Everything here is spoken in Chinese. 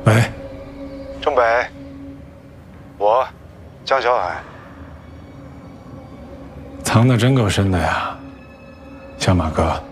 喂， 郑北，我江小海。 藏得真够深的呀，小马哥。